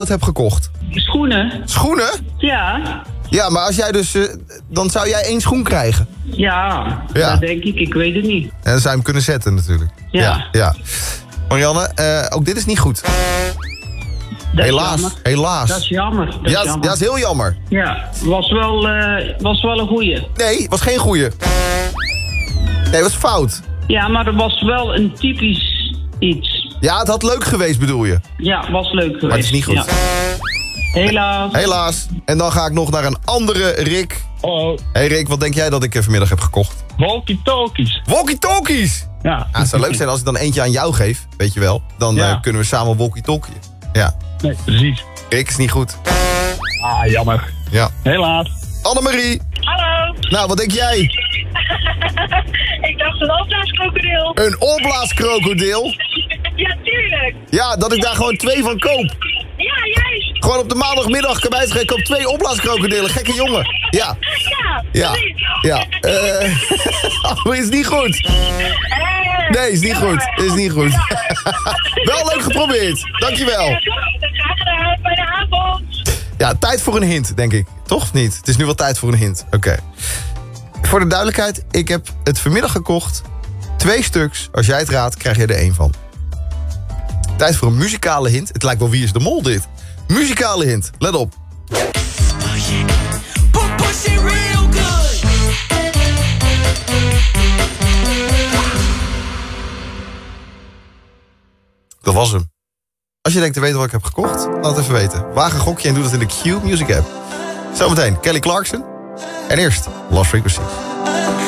vannacht hebt gekocht? Schoenen? Schoenen? Ja. Ja, maar als jij dus... dan zou jij 1 schoen krijgen. Ja, Ja. dat denk ik weet het niet. En dan zou je hem kunnen zetten natuurlijk. Ja. Marianne, ook dit is niet goed. Dat Helaas, is jammer. helaas. Dat is jammer. Dat is heel jammer. Ja, was wel een goeie. Nee, was geen goeie. Nee, was fout. Ja, maar het was wel een typisch iets. Ja, het had leuk geweest bedoel je. Ja, was leuk geweest. Maar het is niet goed. Ja. Helaas. Helaas. En dan ga ik nog naar een andere Rick. Hallo. Hey Rick, wat denk jij dat ik vanmiddag heb gekocht? Walkie-talkies. Walkie-talkies! Ja. Ja, het zou leuk zijn als ik dan eentje aan jou geef, weet je wel. Dan Ja. kunnen we samen walkie-talkien. Ja. Nee, precies. Rick is niet goed. Ah, jammer. Ja. Helaas. Annemarie! Hallo. Nou, wat denk jij? Ik dacht een opblaaskrokodil. Een opblaaskrokodil? Ja, tuurlijk. Ja, dat ik daar gewoon 2 van koop. Ja, juist. Gewoon op de maandagmiddag kan bijzeggen, ik koop 2 opblaaskrokodillen. Gekke jongen. Ja. Ja, Ja. Ja. Oh, is niet goed. Nee, is niet goed. Is niet goed. Wel leuk geprobeerd. Dankjewel. Graag gedaan. Fijne avond. Ja, tijd voor een hint, denk ik. Toch of niet? Het is nu wel tijd voor een hint. Oké. Voor de duidelijkheid, ik heb het vanmiddag gekocht. 2 stuks. Als jij het raadt, krijg je er 1 van. Tijd voor een muzikale hint. Het lijkt wel Wie is de Mol dit. Muzikale hint. Let op. Dat was hem. Als je denkt te weten wat ik heb gekocht, laat het even weten. Waag een gokje en doe dat in de Q Music app. Zometeen Kelly Clarkson. En eerst Lost Frequencies.